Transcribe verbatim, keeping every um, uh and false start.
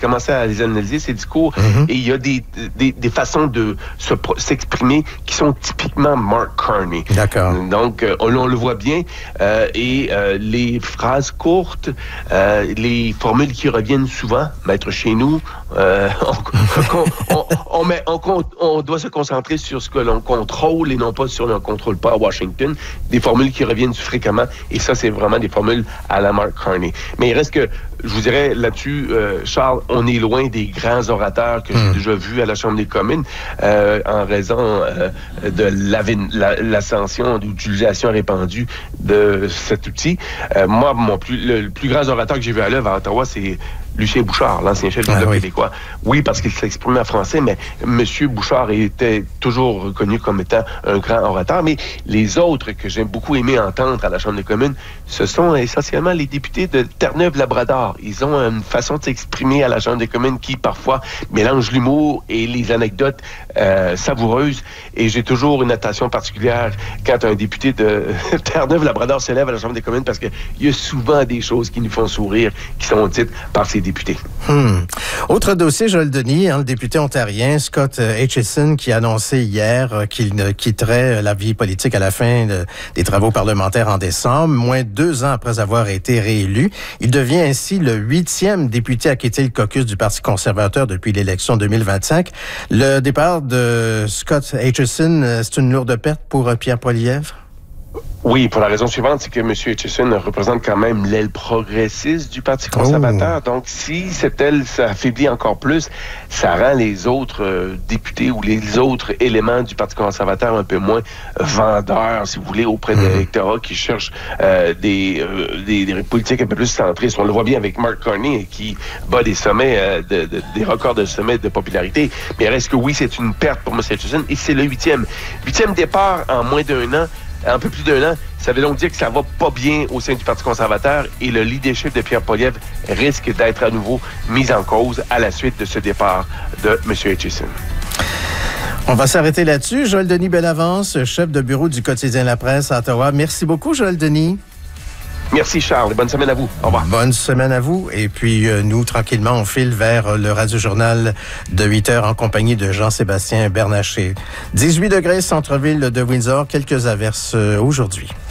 commencé à les analyser, ces discours, mm-hmm. et il y a des, des, des façons de se, s'exprimer qui sont typiquement Mark Carney. D'accord. Donc, euh, on, on le voit bien, euh, et euh, les phrases courtes, euh, les formules qui reviennent souvent, maître chez nous, euh, on, on, on, met, on, on doit se concentrer sur ce que l'on contrôle et non pas sur ce que l'on ne contrôle pas à Washington. Des formules qui reviennent fréquemment, et ça, c'est vraiment des formules à la Mark Carney. Mais il reste que, je vous dirais là-dessus, euh, Charles, on est loin des grands orateurs que mmh. j'ai déjà vus à la Chambre des communes, euh, en raison euh, de la, l'ascension, d'utilisation répandue de cet outil. Euh, moi, mon plus, le, le plus grand orateur que j'ai vu à l'œuvre à Ottawa, c'est Lucien Bouchard, l'ancien chef du Bloc ah, oui. québécois. Oui, parce qu'il s'exprimait en français, mais M. Bouchard était toujours reconnu comme étant un grand orateur. Mais les autres que j'ai beaucoup aimé entendre à la Chambre des communes, ce sont essentiellement les députés de Terre-Neuve-Labrador. Ils ont une façon de s'exprimer à la Chambre des communes qui, parfois, mélange l'humour et les anecdotes euh, savoureuses. Et j'ai toujours une attention particulière quand un député de Terre-Neuve-Labrador s'élève à la Chambre des communes, parce qu'il y a souvent des choses qui nous font sourire, qui sont dites par ces députés. Hmm. Autre dossier, Joël Denis, hein, le député ontarien Scott Aitchison qui a annoncé hier euh, qu'il ne quitterait la vie politique à la fin de, des travaux parlementaires en décembre, moins de deux ans après avoir été réélu. Il devient ainsi le huitième député à quitter le caucus du Parti conservateur depuis l'élection deux mille vingt-cinq. Le départ de Scott Aitchison, c'est une lourde perte pour Pierre Poilievre? Oui, pour la raison suivante, c'est que M. Aitchison représente quand même l'aile progressiste du Parti conservateur. Oh. Donc, si cette aile s'affaiblit encore plus, ça rend les autres euh, députés ou les autres éléments du Parti conservateur un peu moins vendeurs, si vous voulez, auprès mmh. de l'électorat qui cherche euh, des, euh, des, des politiques un peu plus centristes. On le voit bien avec Mark Carney qui bat des sommets, euh, de, de, des records de sommets de popularité. Mais reste que oui, c'est une perte pour M. Aitchison, et c'est le huitième. Huitième départ en moins d'un an. Un peu plus d'un an, ça veut donc dire que ça va pas bien au sein du Parti conservateur, et le leadership de Pierre Poilievre risque d'être à nouveau mis en cause à la suite de ce départ de M. Aitchison. On va s'arrêter là-dessus. Joël Denis Bellavance, chef de bureau du quotidien La Presse à Ottawa. Merci beaucoup, Joël Denis. Merci, Charles. Bonne semaine à vous. Au revoir. Bonne semaine à vous. Et puis, euh, nous, tranquillement, on file vers le Radio-Journal de huit heures en compagnie de Jean-Sébastien Bernatchez. dix-huit degrés, centre-ville de Windsor. Quelques averses euh, aujourd'hui.